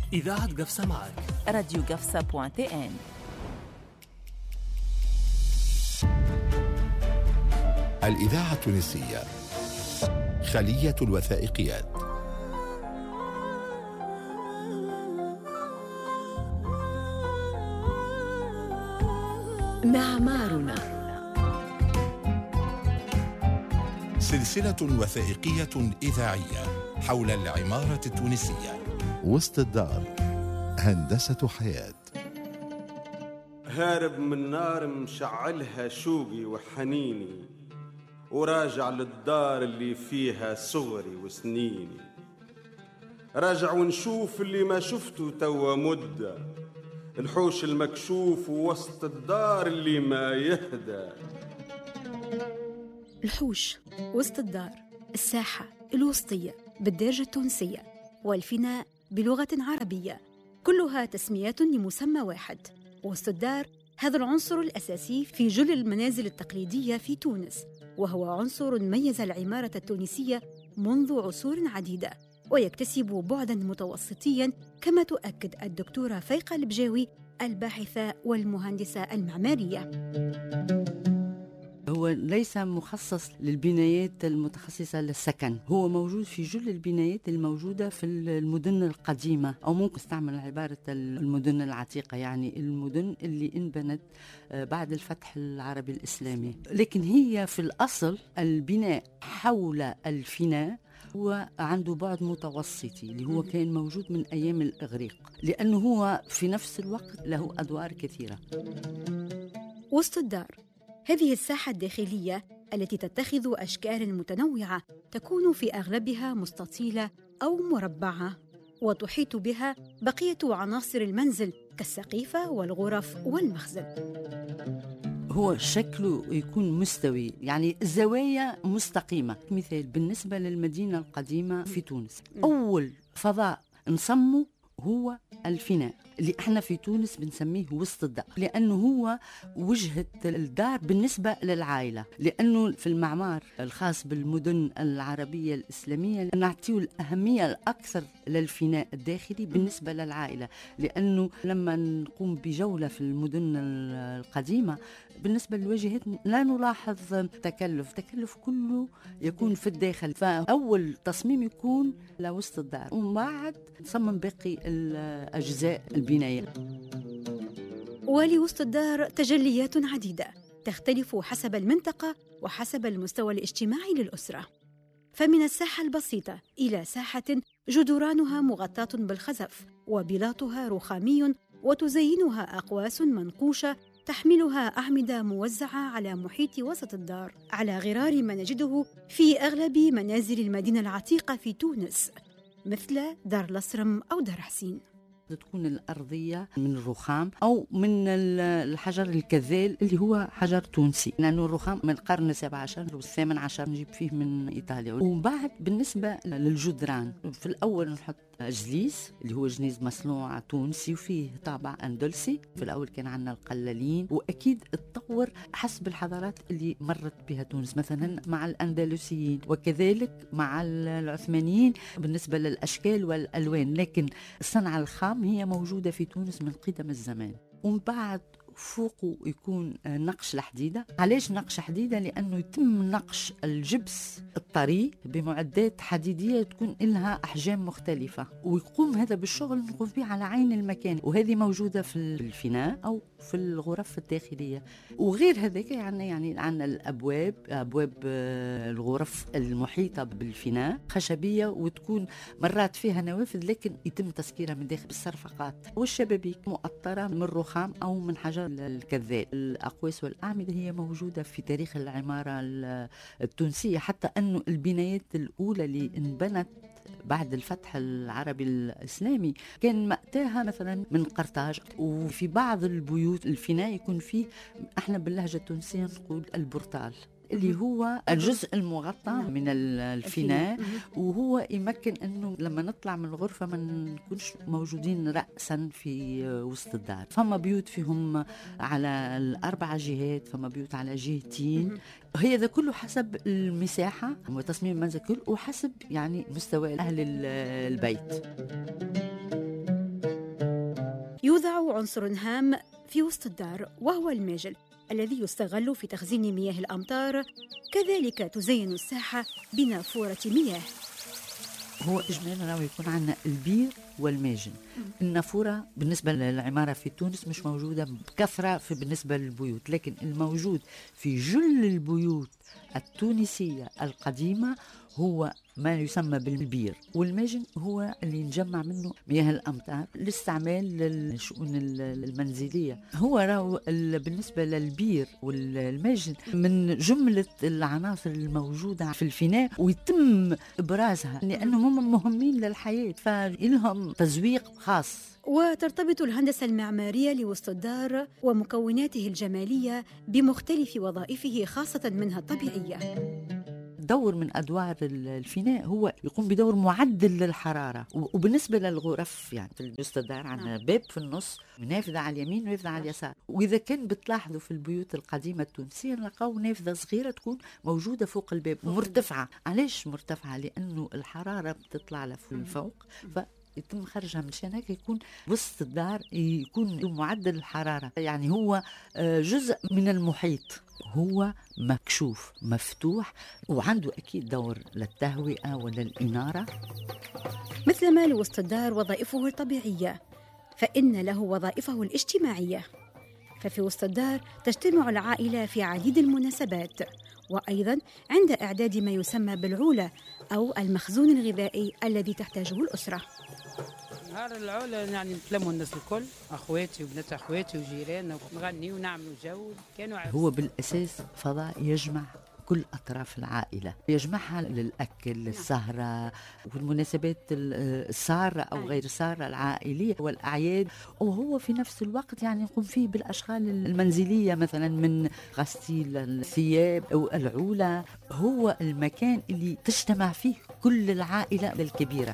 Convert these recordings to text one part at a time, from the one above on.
إذاعة قفصة معك. راديو قفصة.ان. الإذاعة التونسية خلية الوثائقيات. معمارنا، سلسلة وثائقية إذاعية حول العمارة التونسية. وسط الدار، هندسة حياة. هارب من نار مشعلها شوقي وحنيني، وراجع للدار اللي فيها صغري وسنيني. راجع ونشوف اللي ما شفته توا مدة، الحوش المكشوف وسط الدار اللي ما يهدى. الحوش وسط الدار، الساحة الوسطية بالدارجة التونسية، والفناء بلغة عربية، كلها تسميات لمسمى واحد. وسط الدار هذا العنصر الأساسي في جل المنازل التقليدية في تونس، وهو عنصر ميز العمارة التونسية منذ عصور عديدة، ويكتسب بعداً متوسطياً كما تؤكد الدكتورة فايقة البجاوي الباحثة والمهندسة المعمارية. هو ليس مخصص للبنايات المتخصصة للسكن، هو موجود في جل البنايات الموجودة في المدن القديمة، أو ممكن استعمل عبارة المدن العتيقة، يعني المدن اللي انبنت بعد الفتح العربي الإسلامي. لكن هي في الأصل البناء حول الفناء هو عنده بعد متوسطي اللي هو كان موجود من أيام الإغريق، لأنه هو في نفس الوقت له أدوار كثيرة. وسط الدار هذه الساحة الداخلية التي تتخذ أشكال متنوعة، تكون في أغلبها مستطيلة أو مربعة، وتحيط بها بقية عناصر المنزل كالسقيفة والغرف والمخزن. هو شكله يكون مستوي، يعني الزوايا مستقيمة. مثال بالنسبة للمدينة القديمة في تونس، أول فضاء نصمه هو الفناء اللي احنا في تونس بنسميه وسط الدار، لأنه هو وجهة الدار بالنسبة للعائلة. لأنه في المعمار الخاص بالمدن العربية الإسلامية نعطيه الأهمية الأكثر للفناء الداخلي بالنسبة للعائلة، لأنه لما نقوم بجولة في المدن القديمة بالنسبة للواجهات لا نلاحظ تكلف كله يكون في الداخل. فأول تصميم يكون لوسط الدار، ومن بعد نصمم باقي الأجزاء البناية. ولوسط الدار تجليات عديدة تختلف حسب المنطقة وحسب المستوى الاجتماعي للأسرة، فمن الساحة البسيطة إلى ساحة جدرانها مغطاة بالخزف وبلاطها رخامي وتزينها أقواس منقوشة تحملها أعمدة موزعة على محيط وسط الدار، على غرار ما نجده في أغلب منازل المدينة العتيقة في تونس، مثل دار الأسرم أو دار حسين. تكون الأرضية من الرخام أو من الحجر الكذال اللي هو حجر تونسي، لأنه الرخام من القرن 17 و18 نجيب فيه من إيطاليا. وبعد بالنسبة للجدران، في الأول نحط جليس اللي هو جنيز مصنوع تونسي وفيه طابع أندلسي. في الأول كان عندنا القلالين، وأكيد اتطور حسب الحضارات اللي مرت بها تونس، مثلا مع الأندلسيين وكذلك مع العثمانيين بالنسبة للأشكال والألوان. لكن الصنعة الخام هي موجودة في تونس من قدم الزمان. ومن بعد فوقه يكون نقش الحديدة. علاش نقش حديدة؟ لأنه يتم نقش الجبس الطري بمعدات حديدية تكون لها أحجام مختلفة، ويقوم هذا بالشغل نقوم به على عين المكان، وهذه موجودة في الفناء أو في الغرف الداخلية. وغير هذاك يعني عندنا أبواب الغرف المحيطة بالفناء خشبية، وتكون مرات فيها نوافذ لكن يتم تسكيرها من داخل بالصرفقات، والشبابيك مؤطرة من رخام أو من حجر الكذاب. الأقواس والأعمدة هي موجودة في تاريخ العمارة التونسية، حتى أنه البنايات الأولى اللي انبنت بعد الفتح العربي الإسلامي كان مأتاها مثلا من قرطاج. وفي بعض البيوت الفناء يكون فيه، احنا باللهجة التونسية نقول البرتال، اللي هو الجزء المغطى من الفناء، وهو يمكن أنه لما نطلع من الغرفة ما نكونش موجودين رأسا في وسط الدار. فما بيوت فيهم على الأربع جهات، فما بيوت على جهتين. هي ذا كله حسب المساحة وتصميم المنزل كله، وحسب يعني مستوى أهل البيت. يوضع عنصر هام في وسط الدار، وهو الماجل الذي يستغل في تخزين مياه الأمطار. كذلك تزين الساحة بنافورة مياه. هو إجمالا راهو يكون عندنا البير والماجن. النافورة بالنسبة للعمارة في تونس مش موجودة بكثرة بالنسبة للبيوت، لكن الموجود في جل البيوت التونسية القديمة هو ما يسمى بالبير، والماجن هو اللي نجمع منه مياه الأمطار للاستعمال للشؤون المنزلية. هو راهو بالنسبة للبير والماجن من جملة العناصر الموجودة في الفناء، ويتم إبرازها لأنهم هم مهمين للحياة، فإلهم تزويق خاص. وترتبط الهندسة المعمارية لوسط الدار ومكوناته الجمالية بمختلف وظائفه، خاصة منها الطبيعية. دور من أدوار الفناء هو يقوم بدور معدل للحرارة. وبالنسبة للغرف يعني في وسط الدار عندنا باب في النص، نافذة على اليمين ونافذة على اليسار. وإذا كان بتلاحظوا في البيوت القديمة التونسية نلقاو نافذة صغيرة تكون موجودة فوق الباب مرتفعة. علاش مرتفعة؟ لأنه الحرارة بتطلع لفوق، يتم خرجها من شان هيك يكون وسط الدار يكون معدل الحرارة، يعني هو جزء من المحيط، هو مكشوف مفتوح، وعنده أكيد دور للتهوئة وللإنارة. مثلما لوسط الدار وظائفه الطبيعية، فإن له وظائفه الاجتماعية. ففي وسط الدار تجتمع العائلة في عديد المناسبات، وأيضا عند إعداد ما يسمى بالعولة أو المخزون الغذائي الذي تحتاجه الأسرة. نهار العولة يعني نتلموا الناس الكل، أخواتي وبنات أخواتي وجيراننا، ونغني ونعملوا جو. هو بالأساس فضاء يجمع كل أطراف العائلة، يجمعها للأكل، للسهرة والمناسبات السارة أو غير سارة العائلية والأعياد. وهو في نفس الوقت يعني يقوم فيه بالأشغال المنزلية، مثلا من غسيل الثياب أو العولة. هو المكان اللي تجتمع فيه كل العائلة الكبيرة.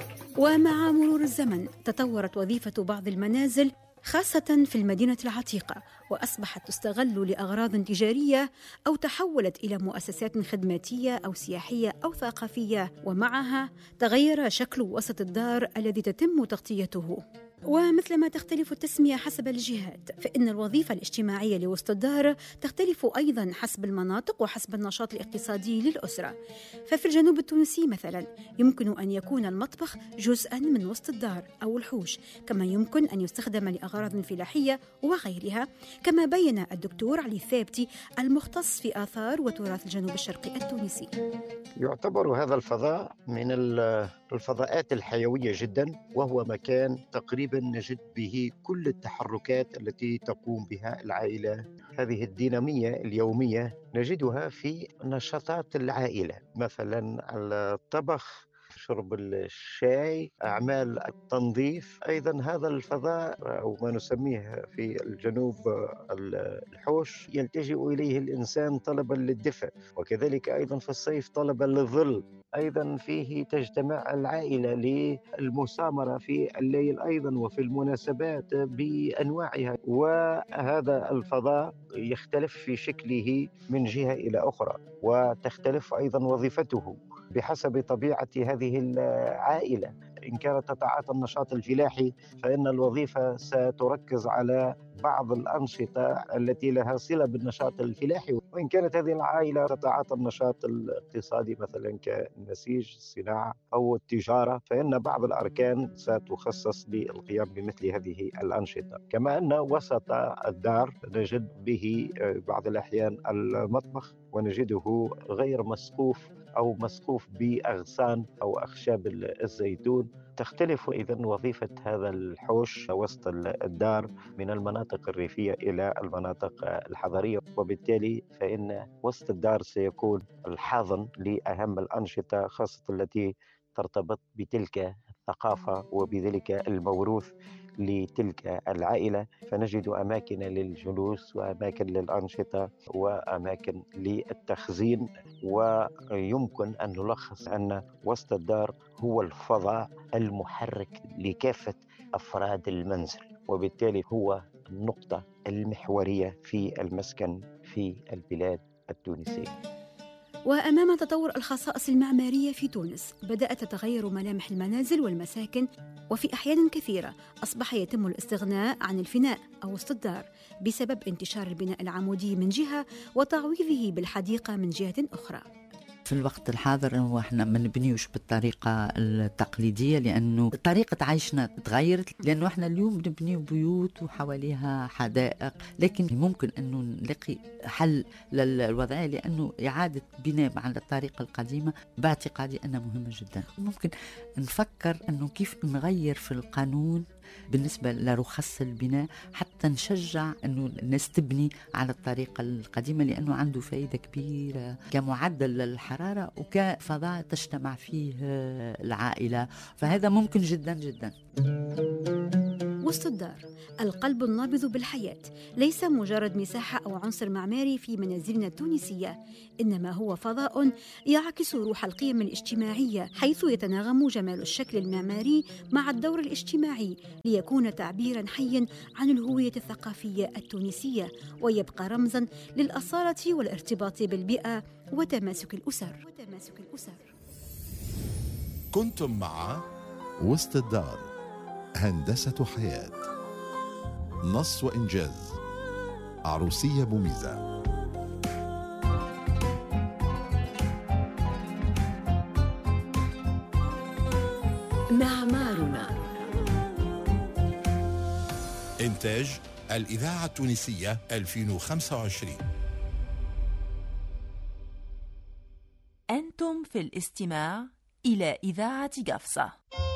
ومع مرور الزمن تطورت وظيفة بعض المنازل خاصة في المدينة العتيقة، وأصبحت تستغل لأغراض تجارية أو تحولت إلى مؤسسات خدماتية أو سياحية أو ثقافية، ومعها تغير شكل وسط الدار الذي تتم تغطيته. ومثلما تختلف التسمية حسب الجهات، فإن الوظيفة الاجتماعية لوسط الدار تختلف أيضا حسب المناطق وحسب النشاط الاقتصادي للأسرة. ففي الجنوب التونسي مثلا يمكن أن يكون المطبخ جزءا من وسط الدار أو الحوش، كما يمكن أن يستخدم لأغراض فلاحية وغيرها، كما بين الدكتور علي الثابتي المختص في آثار وتراث الجنوب الشرقي التونسي. يعتبر هذا الفضاء من الفضاءات الحيوية جدا، وهو مكان تقريبا نجد به كل التحركات التي تقوم بها العائلة. هذه الدينامية اليومية نجدها في نشاطات العائلة، مثلا الطبخ، شرب الشاي، أعمال التنظيف. أيضا هذا الفضاء أو ما نسميه في الجنوب الحوش يلتجئ إليه الإنسان طلبا للدفء، وكذلك أيضا في الصيف طلبا للظل. أيضا فيه تجتمع العائلة للمسامرة في الليل أيضا وفي المناسبات بأنواعها. وهذا الفضاء يختلف في شكله من جهة إلى أخرى، وتختلف أيضا وظيفته بحسب طبيعة هذه العائلة. إن كانت تتعاطى النشاط الفلاحي فإن الوظيفة ستركز على بعض الأنشطة التي لها صلة بالنشاط الفلاحي، وإن كانت هذه العائلة تتعاطى النشاط الاقتصادي مثلا كالنسيج، الصناعة أو التجارة، فإن بعض الأركان ستخصص للقيام بمثل هذه الأنشطة. كما أن وسط الدار نجد به بعض الأحيان المطبخ، ونجده غير مسقوف أو مسقوف بأغصان أو أخشاب الزيتون. تختلف إذن وظيفة هذا الحوش وسط الدار من المناطق الريفية إلى المناطق الحضرية، وبالتالي فإن وسط الدار سيكون الحاضن لأهم الأنشطة، خاصة التي ترتبط بتلك الثقافة وبذلك الموروث لتلك العائلة. فنجد أماكن للجلوس وأماكن للأنشطة وأماكن للتخزين. ويمكن أن نلخص أن وسط الدار هو الفضاء المحرك لكافة أفراد المنزل، وبالتالي هو النقطة المحورية في المسكن في البلاد التونسية. وأمام تطور الخصائص المعمارية في تونس بدأت تتغير ملامح المنازل والمساكن، وفي أحيان كثيرة أصبح يتم الاستغناء عن الفناء أو وسط الدار بسبب انتشار البناء العمودي من جهة وتعويضه بالحديقة من جهة أخرى. في الوقت الحاضر هو احنا ما نبنيوش بالطريقه التقليديه، لانه طريقه عيشنا تغيرت، لانه احنا اليوم نبنيو بيوت وحواليها حدائق، لكن ممكن انه نلاقي حل للوضعيه، لانه اعاده بناء على الطريقه القديمه باعتقادي انها مهمه جدا. ممكن نفكر انه كيف نغير في القانون بالنسبة لرخص البناء حتى نشجع أنه الناس تبني على الطريقة القديمة، لأنه عنده فائدة كبيرة كمعدل للحرارة وكفضاء تجتمع فيه العائلة، فهذا ممكن جدا جدا. وسط الدار القلب النابض بالحياة، ليس مجرد مساحة أو عنصر معماري في منازلنا التونسية، إنما هو فضاء يعكس روح القيم الاجتماعية، حيث يتناغم جمال الشكل المعماري مع الدور الاجتماعي ليكون تعبيراً حياً عن الهوية الثقافية التونسية، ويبقى رمزاً للأصالة والارتباط بالبيئة وتماسك الأسر. كنتم مع وسط الدار، هندسة حياة، نص وإنجاز، عروسية بوميزة. معمارنا. إنتاج الإذاعة التونسية 2025. أنتم في الاستماع إلى إذاعة قفصة.